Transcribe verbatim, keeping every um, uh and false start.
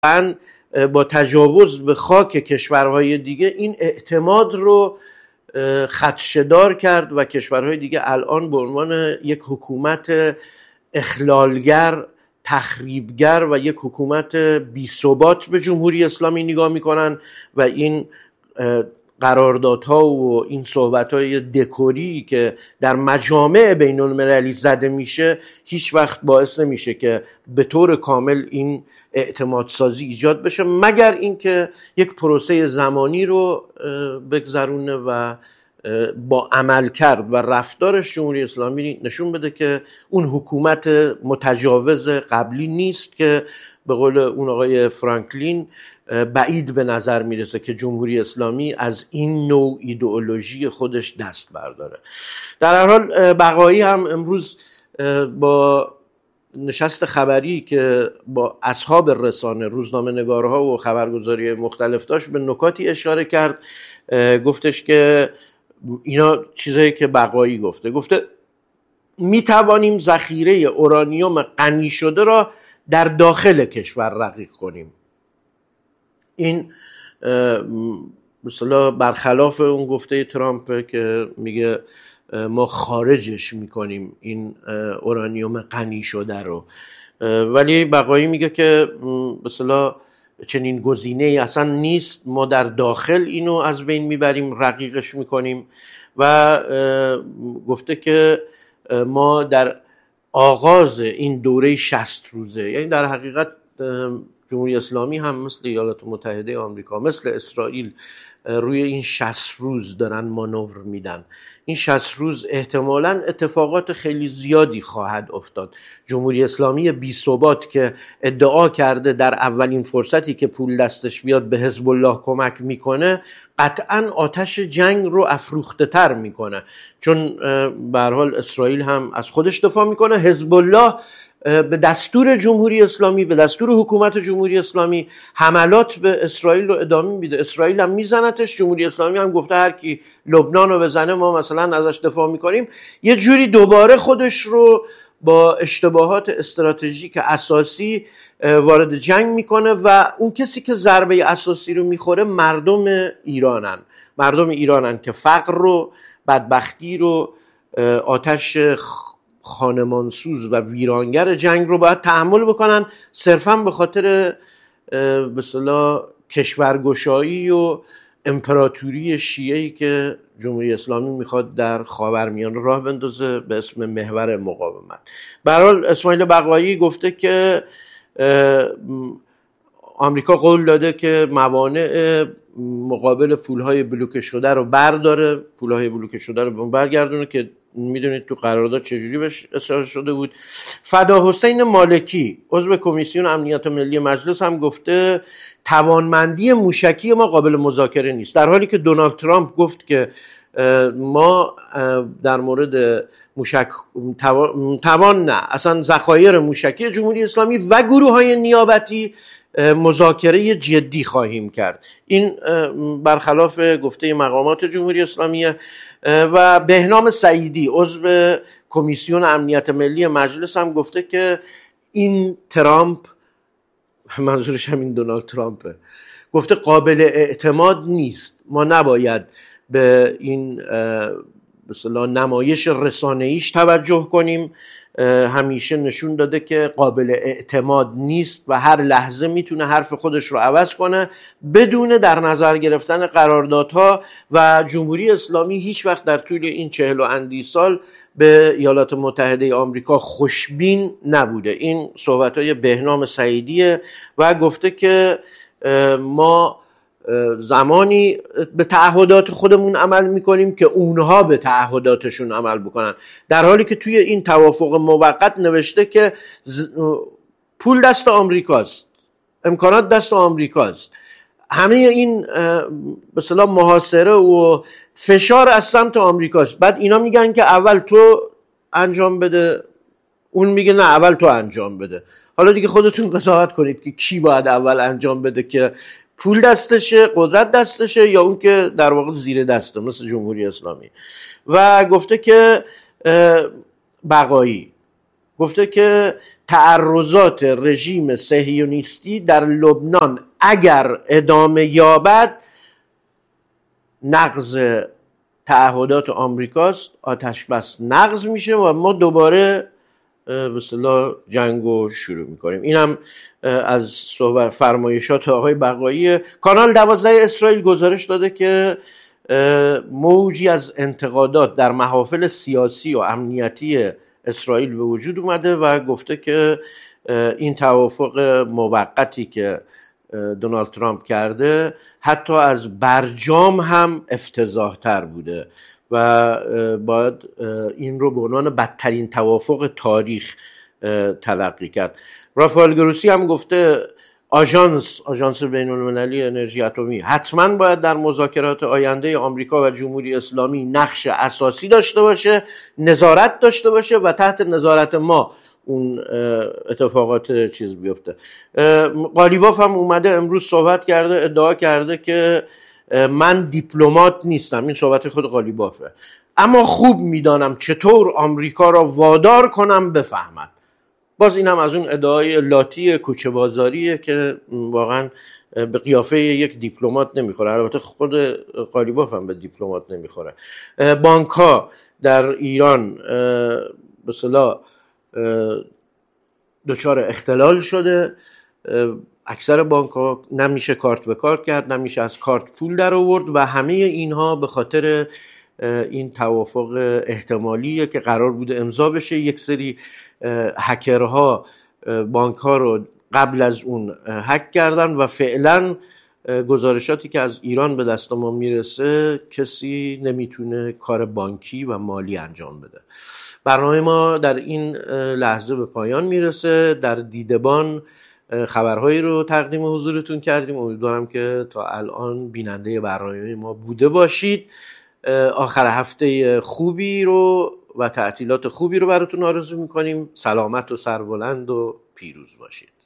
واقعا با تجاوز به خاک کشورهای دیگه این اعتماد رو خدشه‌دار کرد و کشورهای دیگه الان به عنوان یک حکومت اخلالگر، تخریبگر و یک حکومت بی‌ثبات به جمهوری اسلامی نگاه میکنن و این قراردادها و این صحبت‌های دکوری که در مجامع بین المللی زده میشه هیچ وقت باعث نمیشه که به طور کامل این اعتماد سازی ایجاد بشه، مگر اینکه یک پروسه زمانی رو بگذرونه و با عمل کرد و رفتارش جمهوری اسلامی نشون بده که اون حکومت متجاوز قبلی نیست که به قول اون آقای فرانکلین بعید به نظر میرسه که جمهوری اسلامی از این نوع ایدئولوژی خودش دست برداره. در هر حال بقایی هم امروز با نشست خبری که با اصحاب رسانه، روزنامه نگارها و خبرگزاری مختلف داشت به نکاتی اشاره کرد. گفتش که اینا چیزایی که بقایی گفته گفته می توانیم ذخیره اورانیوم غنی شده را در داخل کشور رقیق کنیم. این مثلا برخلاف اون گفته ترامپ که میگه ما خارجش میکنیم این اورانیوم غنی شده رو، ولی بقایی میگه که مثلا چنین گزینه‌ای اصلا نیست، ما در داخل اینو از بین میبریم، رقیقش میکنیم. و گفته که ما در آغاز این دوره شصت روزه، یعنی در حقیقت جمهوری اسلامی هم مثل ایالات متحده آمریکا، مثل اسرائیل روی این شصت روز دارن مانور میدن. این شصت روز احتمالاً اتفاقات خیلی زیادی خواهد افتاد. جمهوری اسلامی بی‌ثبات که ادعا کرده در اولین فرصتی که پول دستش بیاد به حزب الله کمک میکنه، قطعاً آتش جنگ رو افروخته تر میکنه، چون به هر حال اسرائیل هم از خودش دفاع میکنه، حزب الله به دستور جمهوری اسلامی، به دستور حکومت جمهوری اسلامی حملات به اسرائیل رو ادامه میده. اسرائیل هم میزنتش، جمهوری اسلامی هم گفته هر کی لبنان رو بزنه ما مثلا ازش دفاع میکنیم. یه جوری دوباره خودش رو با اشتباهات استراتژیک اساسی وارد جنگ میکنه و اون کسی که ضربه اساسی رو میخوره مردم ایرانن. مردم ایرانن که فقر رو، بدبختی رو، آتش خانمانسوز و ویرانگر جنگ رو باید تحمل بکنن، صرفاً به خاطر به اصطلاح کشورگشایی و امپراتوری شیعه‌ای که جمهوری اسلامی میخواد در خاورمیانه راه بندازه به اسم محور مقاومت. به هر حال اسماعیل بقایی گفته که آمریکا قول داده که موانع مقابل پولهای بلوکه شده رو برداره، پولهای بلوکه شده رو برگردونه که میدونید تو قرارداد چجوری بهش اصرار شده بود. فدا حسین مالکی عضو کمیسیون امنیت ملی مجلس هم گفته توانمندی موشکی ما قابل مذاکره نیست، در حالی که دونالد ترامپ گفت که ما در مورد موشک توان نه اصلا ذخایر موشکی جمهوری اسلامی و گروه های نیابتی مذاکره جدی خواهیم کرد. این برخلاف گفته مقامات جمهوری اسلامیه. و بهنام سعیدی عضو کمیسیون امنیت ملی مجلس هم گفته که این ترامپ، منظورش همین دونالد ترامپه، گفته قابل اعتماد نیست، ما نباید به این مثلا نمایش رسانه‌ایش توجه کنیم، همیشه نشون داده که قابل اعتماد نیست و هر لحظه میتونه حرف خودش رو عوض کنه بدون در نظر گرفتن قراردادها. و جمهوری اسلامی هیچ وقت در طول این چهل و اندی سال به ایالات متحده آمریکا خوشبین نبوده. این صحبت‌های بهنام سعیدیه و گفته که ما زمانی به تعهدات خودمون عمل میکنیم که اونها به تعهداتشون عمل بکنن، در حالی که توی این توافق موقت نوشته که پول دست آمریکاست، امکانات دست آمریکاست، همه این به اصطلاح محاصره و فشار از سمت آمریکاست. بعد اینا میگن که اول تو انجام بده، اون میگه نه اول تو انجام بده. حالا دیگه خودتون قضاوت کنید که کی باید اول انجام بده، که پول دستشه، قدرت دستشه، یا اون که در واقع زیر دسته مثل جمهوری اسلامی. و گفته که بقایی گفته که تعرضات رژیم صهیونیستی در لبنان اگر ادامه یابد نقض تعهدات آمریکاست، آتش بس نقض میشه و ما دوباره به اصطلاح جنگو شروع میکنیم. اینم از صحبت فرمایشات آقای بقایی. کانال دوازده اسرائیل گزارش داده که موجی از انتقادات در محافل سیاسی و امنیتی اسرائیل به وجود اومده و گفته که این توافق موقتی که دونالد ترامپ کرده حتی از برجام هم افتضاح تر بوده و باید این رو به عنوان بدترین توافق تاریخ تلقی کرد. رافائل گروسی هم گفته آژانس آژانس بین‌المللی انرژی اتمی حتما باید در مذاکرات آینده آمریکا و جمهوری اسلامی نقش اساسی داشته باشه، نظارت داشته باشه و تحت نظارت ما اون اتفاقات چیز بیفته. قالیباف هم اومده امروز صحبت کرده، ادعا کرده که من دیپلمات نیستم، این صحبت خود قالیبافه، اما خوب میدانم چطور آمریکا را وادار کنم بفهمد. باز این هم از اون ادعای لاتی کوچه بازاریه که واقعا به قیافه یک دیپلمات نمیخوره. البته خود قالیباف هم به دیپلمات نمیخوره. بانک ها در ایران به اصطلاح دچار اختلال شده، اکثر بانک ها نمیشه کارت به کارت کرد، نمیشه از کارت پول در آورد و همه اینها به خاطر این توافق احتمالیه که قرار بوده امضا بشه. یک سری هکرها بانک ها رو قبل از اون هک کردن و فعلا گزارشاتی که از ایران به دست ما میرسه کسی نمیتونه کار بانکی و مالی انجام بده. برنامه ما در این لحظه به پایان میرسه. در دیدبان خبرهایی رو تقدیم حضورتون کردیم. امیدوارم که تا الان بیننده برنامه ما بوده باشید. آخر هفته خوبی رو و تعطیلات خوبی رو براتون آرزو میکنیم. سلامت و سربلند و پیروز باشید.